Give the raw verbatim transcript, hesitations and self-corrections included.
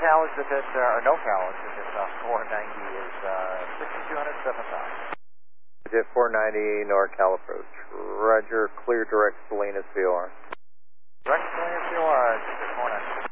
callage at this, uh, or no callage at this uh, four ninety is uh, sixty-two hundred seven thousand. Jet four ninety, NorCal approach. Roger, clear direct Salinas V O R. Direct Salinas V O R, four ninety.